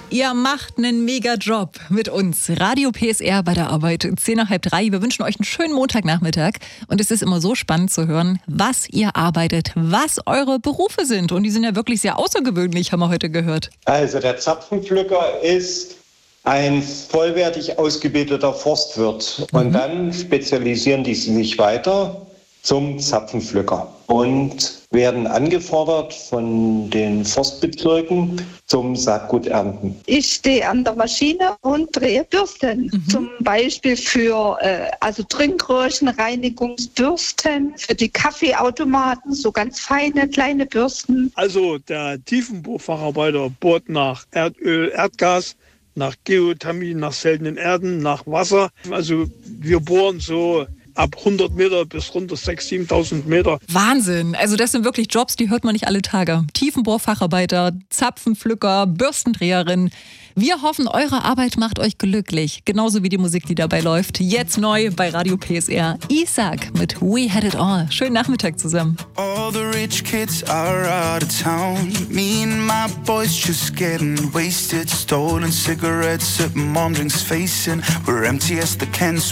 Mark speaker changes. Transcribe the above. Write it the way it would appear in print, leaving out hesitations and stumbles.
Speaker 1: Ihr macht einen mega Job mit uns. Radio PSR bei der Arbeit, 2:30. Wir wünschen euch einen schönen Montagnachmittag. Und es ist immer so spannend zu hören, was ihr arbeitet, was eure Berufe sind. Und die sind ja wirklich sehr außergewöhnlich, haben wir heute gehört.
Speaker 2: Also der Zapfenpflücker ist ein vollwertig ausgebildeter Forstwirt. Und dann spezialisieren die sich weiter zum Zapfenpflücker und werden angefordert von den Forstbezirken zum Saatguternten.
Speaker 3: Ich stehe an der Maschine und drehe Bürsten. Zum Beispiel für Trinkröhrenreinigungsbürsten, für die Kaffeeautomaten, so ganz feine kleine Bürsten.
Speaker 4: Also der Tiefenbohrfacharbeiter bohrt nach Erdöl, Erdgas, nach Geothermie, nach seltenen Erden, nach Wasser. Also wir bohren so ab 100 Meter bis runter 6.000, 7.000 Meter.
Speaker 1: Wahnsinn. Also das sind wirklich Jobs, die hört man nicht alle Tage. Tiefenbohrfacharbeiter, Zapfenpflücker, Bürstendreherin. Wir hoffen, eure Arbeit macht euch glücklich. Genauso wie die Musik, die dabei läuft. Jetzt neu bei Radio PSR. Isaac mit We Had It All. Schönen Nachmittag zusammen.
Speaker 5: All the rich kids are out of town. Me and my boys just getting wasted. Stolen cigarettes at mom drinks facing. We're empty as the cans.